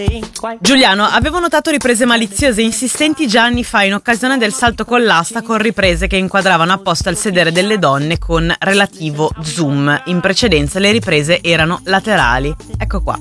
Giuliano, avevo notato riprese maliziose e insistenti già anni fa in occasione del salto con l'asta, con riprese che inquadravano apposta il sedere delle donne con relativo zoom. In precedenza le riprese erano laterali. Ecco qua.